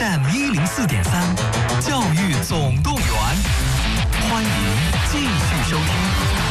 FM 104.3，教育总动员，欢迎继续收听。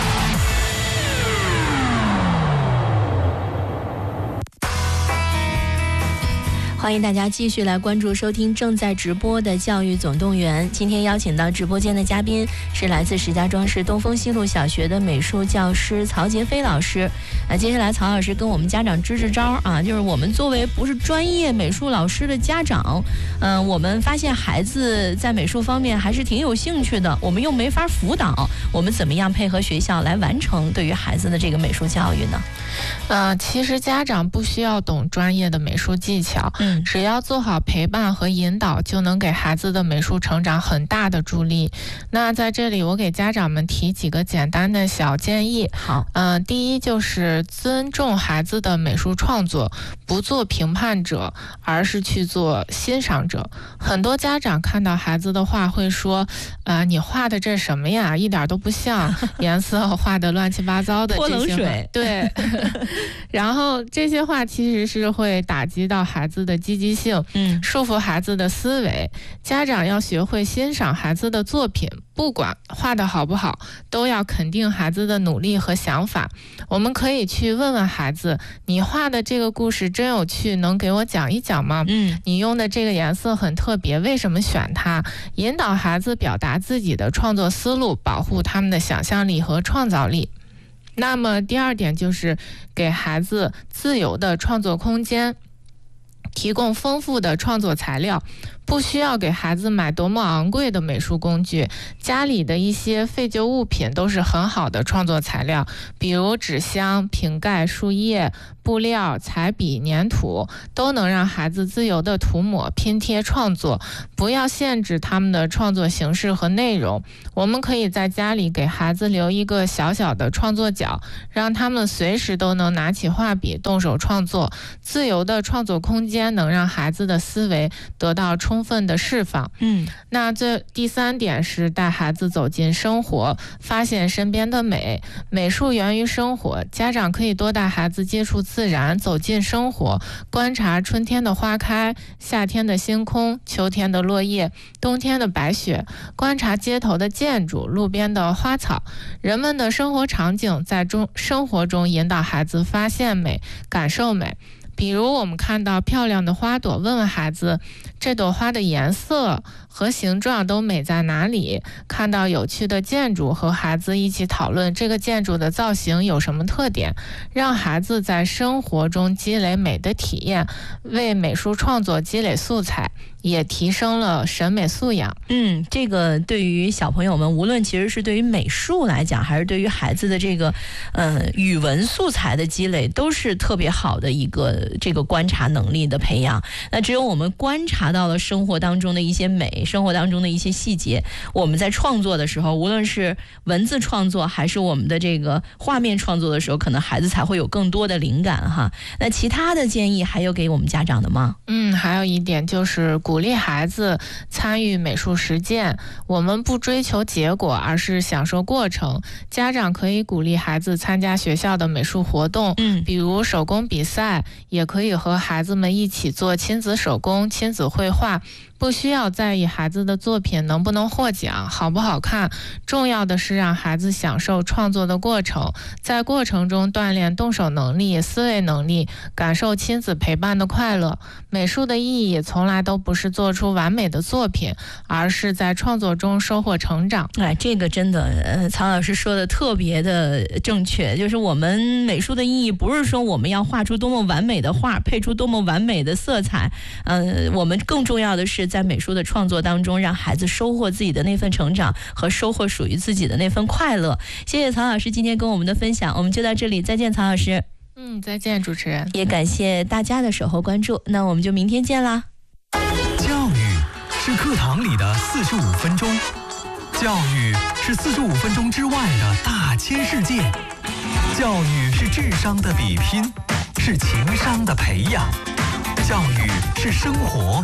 欢迎大家继续来关注收听正在直播的教育总动员。今天邀请到直播间的嘉宾是来自石家庄市东风西路小学的美术教师曹杰飞老师。接下来曹老师跟我们家长支支招啊，就是我们作为不是专业美术老师的家长，我们发现孩子在美术方面还是挺有兴趣的，我们又没法辅导，我们怎么样配合学校来完成对于孩子的这个美术教育呢？ 其实家长不需要懂专业的美术技巧，只要做好陪伴和引导，就能给孩子的美术成长很大的助力。那在这里我给家长们提几个简单的小建议。 好， 第一就是尊重孩子的美术创作，不做评判者，而是去做欣赏者。很多家长看到孩子的画会说，你画的这什么呀，一点都不像，颜色画的乱七八糟的， 泼冷水， 对。然后这些话其实是会打击到孩子的积极性，束缚孩子的思维。家长要学会欣赏孩子的作品，不管画得好不好，都要肯定孩子的努力和想法。我们可以去问问孩子，你画的这个故事真有趣，能给我讲一讲吗？你用的这个颜色很特别，为什么选它？引导孩子表达自己的创作思路，保护他们的想象力和创造力。那么第二点就是给孩子自由的创作空间，提供丰富的创作材料。不需要给孩子买多么昂贵的美术工具，家里的一些废旧物品都是很好的创作材料，比如纸箱、瓶盖、树叶、布料、彩笔、粘土，都能让孩子自由的涂抹、拼贴创作。不要限制他们的创作形式和内容，我们可以在家里给孩子留一个小小的创作角，让他们随时都能拿起画笔动手创作。自由的创作空间能让孩子的思维得到充分的释放。那这第三点是带孩子走进生活，发现身边的美。美术源于生活，家长可以多带孩子接触自然，走进生活，观察春天的花开，夏天的星空，秋天的落叶，冬天的白雪，观察街头的建筑，路边的花草，人们的生活场景，在生活中引导孩子发现美，感受美。比如我们看到漂亮的花朵，问问孩子这朵花的颜色和形状都美在哪里？看到有趣的建筑，和孩子一起讨论这个建筑的造型有什么特点，让孩子在生活中积累美的体验，为美术创作积累素材，也提升了审美素养。 这个对于小朋友们，无论其实是对于美术来讲，还是对于孩子的这个语文素材的积累，都是特别好的一个这个观察能力的培养。那只有我们观察到了生活当中的一些美，生活当中的一些细节，我们在创作的时候，无论是文字创作还是我们的这个画面创作的时候，可能孩子才会有更多的灵感哈。那其他的建议还有给我们家长的吗？ 还有一点就是鼓励孩子参与美术实践，我们不追求结果，而是享受过程。家长可以鼓励孩子参加学校的美术活动，比如手工比赛，也可以和孩子们一起做亲子手工、亲子绘画。不需要在意孩子的作品能不能获奖，好不好看，重要的是让孩子享受创作的过程，在过程中锻炼动手能力、思维能力，感受亲子陪伴的快乐。美术的意义从来都不是做出完美的作品，而是在创作中收获成长。 这个真的曹老师说的特别的正确，就是我们美术的意义不是说我们要画出多么完美的画，配出多么完美的色彩，我们更重要的是在美术的创作当中，让孩子收获自己的那份成长和收获属于自己的那份快乐。谢谢曹老师今天跟我们的分享，我们就到这里，再见曹老师。 再见主持人， 也感谢大家的守候关注，那我们就明天见啦。 教育是课堂里的45分钟，教育是45分钟之外的大千世界，教育是智商的比拼，是情商的培养，教育是生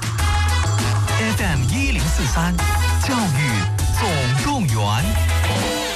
活。FM 1043，教育总动员。